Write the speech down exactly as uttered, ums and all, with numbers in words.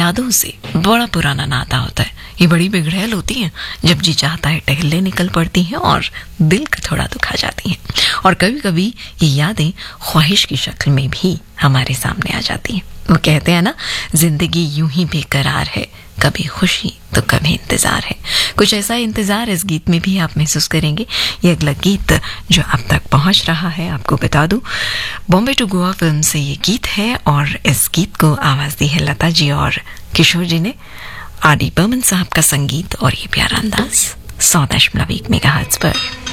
यादों से बड़ा पुराना नाता होता है। ये बड़ी बिगड़ैल होती हैं, जब जी चाहता है टहलने निकल पड़ती हैं और दिल का थोड़ा दुखा जाती हैं। और कभी कभी ये यादें ख्वाहिश की शक्ल में भी हमारे सामने आ जाती हैं। वो कहते हैं ना, जिंदगी यूं ही बेकरार है, कभी खुशी तो कभी इंतजार है। कुछ ऐसा इंतजार इस गीत में भी आप महसूस करेंगे। ये अगला गीत जो अब तक पहुंच रहा है, आपको बता दूं, बॉम्बे टू गोवा फिल्म से ये गीत है और इस गीत को आवाज दी है लता जी और किशोर जी ने। आर डी बर्मन साहब का संगीत और ये प्यारा अंदाज सौ दशमलव एक मेगाहर्ट्ज पर।